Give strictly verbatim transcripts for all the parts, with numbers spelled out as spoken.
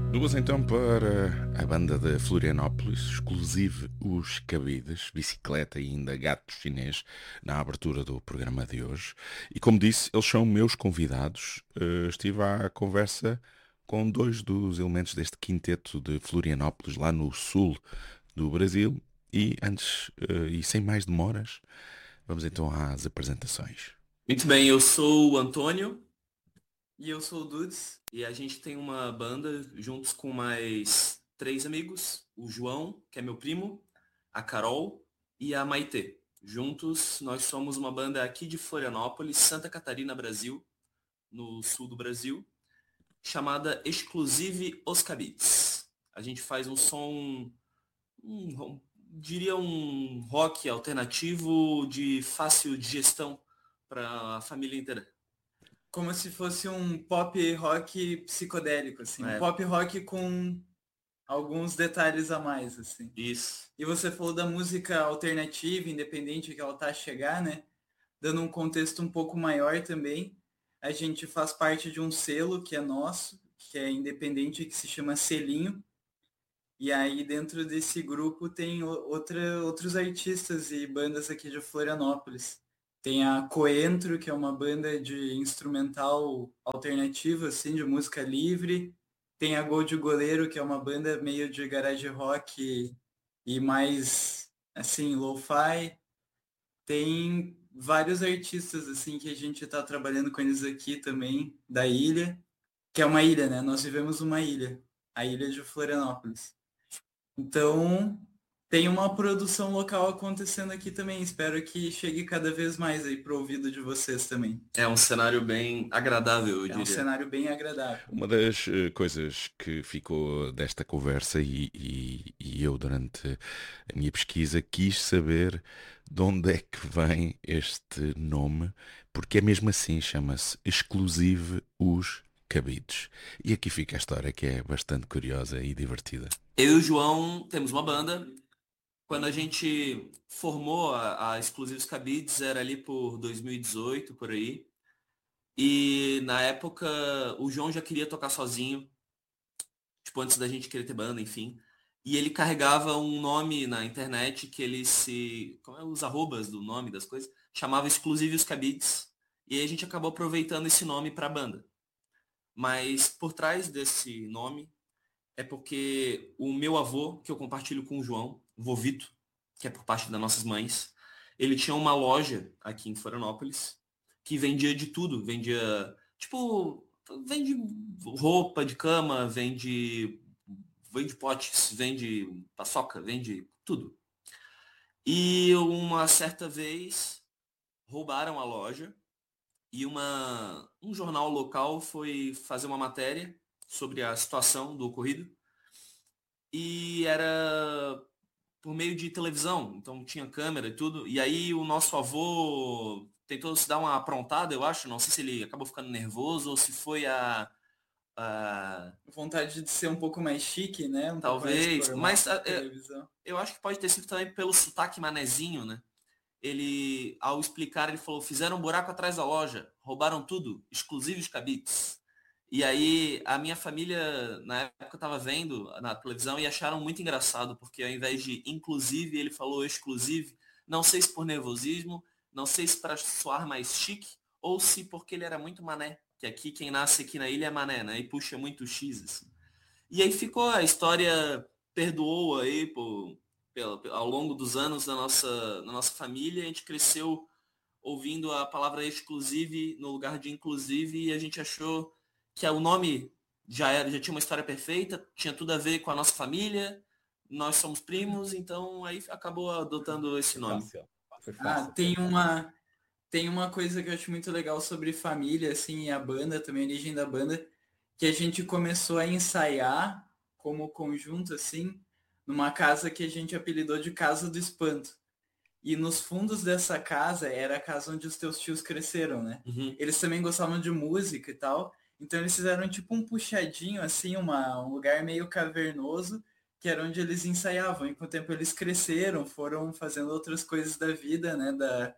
Duas então para a banda de Florianópolis, exclusive os Cabides, bicicleta e ainda gato chinês, na abertura do programa de hoje. E como disse, eles são meus convidados. Eh, estive à conversa com dois dos elementos deste quinteto de Florianópolis, lá no sul do Brasil. E antes, eh, e sem mais demoras, vamos então às apresentações. Muito bem, eu sou o Antônio. E eu sou o Dudes, e a gente tem uma banda juntos com mais três amigos, o João, que é meu primo, a Carol e a Maitê. Juntos, nós somos uma banda aqui de Florianópolis, Santa Catarina, Brasil, no sul do Brasil, chamada Exclusive Os Cabides. A gente faz um som, um, um- diria um rock alternativo de fácil digestão para a família inteira. Como se fosse um pop rock psicodélico, assim. Um É, pop rock com alguns detalhes a mais, assim. isso. E você falou da música alternativa, independente que ela tá a chegar, né? Dando um contexto um pouco maior também. A gente faz parte de um selo que é nosso, que é independente, que se chama Selinho. E aí dentro desse grupo tem o- outra, outros artistas e bandas aqui de Florianópolis. Tem a Coentro, que é uma banda de instrumental alternativa, assim, de música livre. Tem a Gol de Goleiro, que é uma banda meio de garage rock e, e mais, assim, lo-fi. Tem vários artistas, assim, que a gente está trabalhando com eles aqui também, da ilha, que é uma ilha, né? Nós vivemos uma ilha, a ilha de Florianópolis. Então, tem uma produção local acontecendo aqui também. Espero que chegue cada vez mais aí pro ouvido de vocês também. É um cenário bem agradável, eu É um diria. cenário bem agradável. Uma das eh, coisas que ficou desta conversa e, e- e eu durante a minha pesquisa quis saber de onde é que vem este nome, porque é mesmo assim, chama-se Exclusive os Cabides. E aqui fica a história que é bastante curiosa e divertida. Eu e o João temos uma banda. Quando a gente formou a, a Exclusivos Cabides, era ali por dois mil e dezoito, por aí. E na época o João já queria tocar sozinho, tipo, antes da gente querer ter banda, enfim. E ele carregava um nome na internet que ele se. Como é os arrobas do nome das coisas? Chamava Exclusivos Cabides. E aí a gente acabou aproveitando esse nome para a banda. Mas por trás desse nome é porque o meu avô, que eu compartilho com o João, o Vovito, que é por parte das nossas mães, ele tinha uma loja aqui em Florianópolis que vendia de tudo. Vendia, tipo, vende roupa de cama, vende, vende potes, vende paçoca, vende tudo. E uma certa vez roubaram a loja e uma, um jornal local foi fazer uma matéria sobre a situação do ocorrido. E era por meio de televisão, então tinha câmera e tudo. E aí o nosso avô tentou se dar uma aprontada, eu acho. Não sei se ele acabou ficando nervoso ou se foi a, a- Vontade de ser um pouco mais chique, né? Um pouco mais talvez, formal mas pra a- é, televisão. eu acho que pode ter sido também pelo sotaque manezinho, né? Ele, ao explicar, ele falou: fizeram um buraco atrás da loja, roubaram tudo, exclusive os cabides. E aí a minha família na época estava vendo na televisão e acharam muito engraçado, porque ao invés de inclusive, ele falou exclusive. Não sei se por nervosismo, não sei se para soar mais chique, ou se porque ele era muito mané, que aqui quem nasce aqui na ilha é mané, né? E puxa muito X, assim. E aí ficou, a história perdoou aí por, pela- ao longo dos anos da nossa, da nossa família. A gente cresceu ouvindo a palavra exclusive no lugar de inclusive e a gente achou que o nome já era, já tinha uma história perfeita, tinha tudo a ver com a nossa família, nós somos primos, então aí acabou adotando esse Foi nome. fácil. Foi Ah, fácil. tem uma, tem uma coisa que eu acho muito legal sobre família, assim, e a banda, também a origem da banda, que a gente começou a ensaiar como conjunto, assim, numa casa que a gente apelidou de Casa do Espanto. E nos fundos dessa casa era a casa onde os teus tios cresceram, né? Uhum. Eles também gostavam de música e tal. Então eles fizeram tipo um puxadinho, assim, uma, um lugar meio cavernoso, que era onde eles ensaiavam. E com o tempo eles cresceram, foram fazendo outras coisas da vida, né? Da,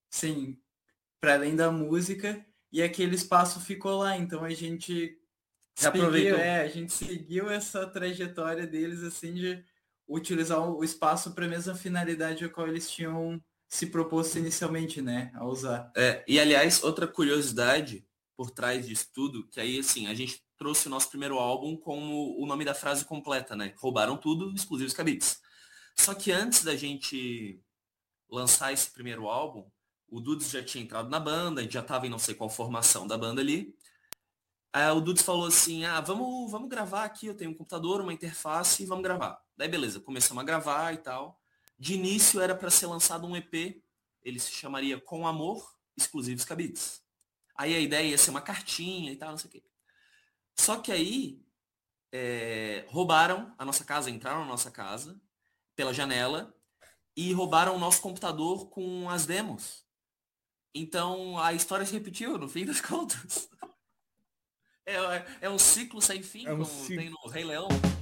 para além da música. E aquele espaço ficou lá. Então a gente Seguiu, é, a gente seguiu essa trajetória deles, assim, de utilizar o espaço para a mesma finalidade a qual eles tinham se proposto inicialmente, né, a usar. É, e aliás, outra curiosidade por trás disso tudo, que aí assim, a gente trouxe o nosso primeiro álbum com o, o nome da frase completa, né? Roubaram tudo, exclusivos Cabits. Só que antes da gente lançar esse primeiro álbum, o Dudes já tinha entrado na banda, a gente já tava em não sei qual formação da banda ali. Aí o Dudes falou assim, ah, vamos, vamos gravar aqui, eu tenho um computador, uma interface, vamos gravar. Daí beleza, começamos a gravar e tal. De início era para ser lançado um E P, ele se chamaria Com Amor, Exclusivos Cabits. Aí a ideia ia ser uma cartinha e tal, não sei o quê. Só que aí é, roubaram a nossa casa, entraram na nossa casa pela janela e roubaram o nosso computador com as demos. Então a história se repetiu no fim das contas. É, é, é um ciclo sem fim, É um como ciclo. tem no Rei Leão.